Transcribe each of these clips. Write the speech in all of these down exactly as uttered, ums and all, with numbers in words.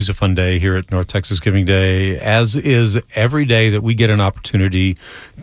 It's a fun day here at North Texas Giving Day, as is every day that we get an opportunity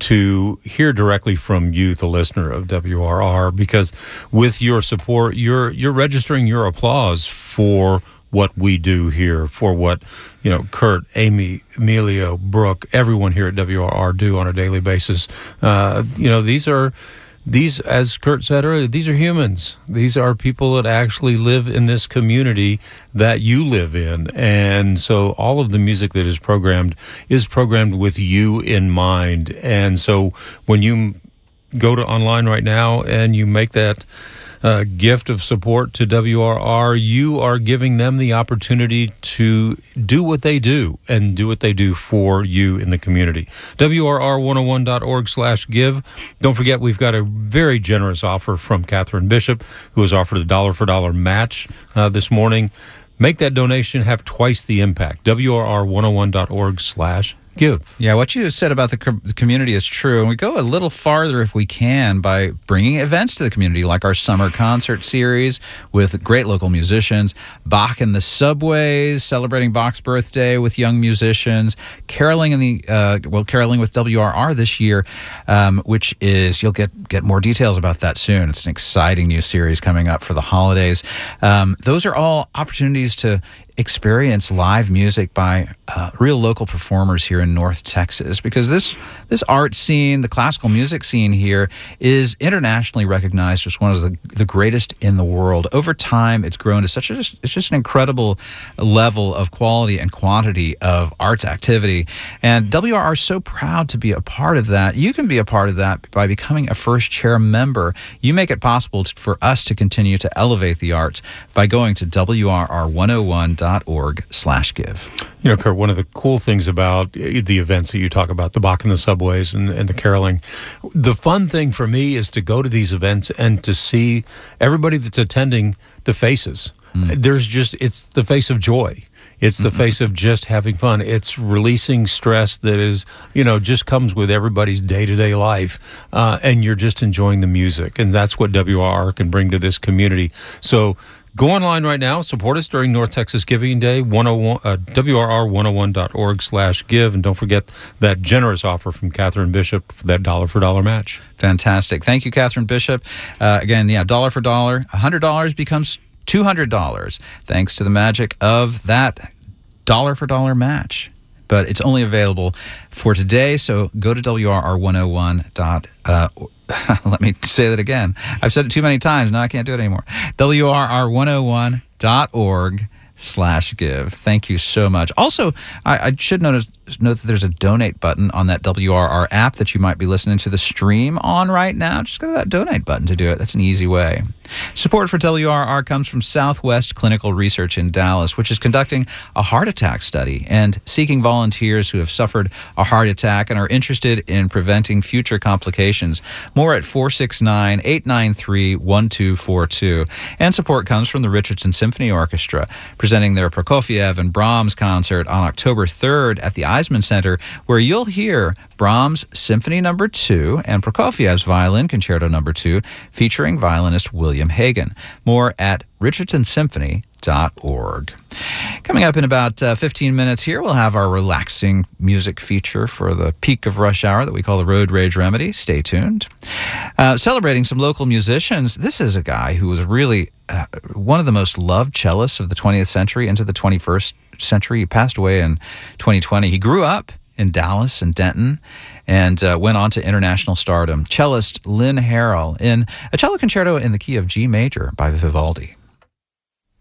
to hear directly from you, the listener of W R R, because with your support, you're you're registering your applause for what we do here, for what, you know, Kurt, Amy, Emilio, Brooke, everyone here at W R R do on a daily basis. Uh, you know, these are... These, as Kurt said earlier, these are humans. These are people that actually live in this community that you live in. And so all of the music that is programmed is programmed with you in mind. And so when you go to online right now and you make that uh, gift of support to W R R, you are giving them the opportunity to do what they do and do what they do for you in the community. W R R one oh one dot org slash give. Don't forget, we've got a very generous offer from Catherine Bishop, who has offered a dollar for dollar match uh, this morning. Make that donation have twice the impact. W R R one oh one dot org slash give. Yeah, what you said about the, co- the community is true, and we go a little farther if we can by bringing events to the community, like our summer concert series with great local musicians, Bach in the subways, celebrating Bach's birthday with young musicians, caroling in the uh, well, caroling with W R R this year, um, which is, you'll get get more details about that soon. It's an exciting new series coming up for the holidays. Um, those are all opportunities to experience live music by uh, real local performers here in North Texas, because this this art scene, the classical music scene here, is internationally recognized as one of the, the greatest in the world. Over time, it's grown to such a it's just an incredible level of quality and quantity of arts activity, and W R R is so proud to be a part of that. You can be a part of that by becoming a first chair member. You make it possible to, for us to continue to elevate the arts by going to W R R one oh one dot org slash give. You know, Kurt, one of the cool things about the events that you talk about, the Bach in the subways and, and the caroling, the fun thing for me is to go to these events and to see everybody that's attending the faces. Mm. There's just, it's the face of joy. It's the mm-hmm. face of just having fun. It's releasing stress that is, you know, just comes with everybody's day-to-day life, uh, and you're just enjoying the music. And that's what W R R can bring to this community. So go online right now. Support us during North Texas Giving Day, one oh one, uh, W R R one oh one dot org slash give. And don't forget that generous offer from Catherine Bishop for that dollar for dollar match. Fantastic. Thank you, Catherine Bishop. Uh, again, yeah, dollar for dollar. one hundred dollars becomes two hundred dollars thanks to the magic of that dollar for dollar match. But it's only available for today, so go to W R R one oh one. Uh, let me say that again. I've said it too many times, now I can't do it anymore. W R R one oh one dot org slash give. Thank you so much. Also, I, I should notice, note that there's a donate button on that W R R app that you might be listening to the stream on right now. Just go to that donate button to do it. That's an easy way. Support for W R R comes from Southwest Clinical Research in Dallas, which is conducting a heart attack study and seeking volunteers who have suffered a heart attack and are interested in preventing future complications. More at four six nine, eight nine three, one two four two. And support comes from the Richardson Symphony Orchestra, presenting their Prokofiev and Brahms concert on October third at the Eisman Center, where you'll hear Brahms' Symphony Number two and Prokofiev's Violin Concerto Number two, featuring violinist William Hagen. More at richardson symphony dot org. Coming up in about uh, fifteen minutes here, we'll have our relaxing music feature for the peak of rush hour that we call the Road Rage Remedy. Stay tuned. Uh, celebrating some local musicians, this is a guy who was really uh, one of the most loved cellists of the twentieth century into the twenty-first century. He passed away in twenty twenty. He grew up in Dallas and Denton, and uh, went on to international stardom. Cellist Lynn Harrell in a cello concerto in the key of G major by Vivaldi.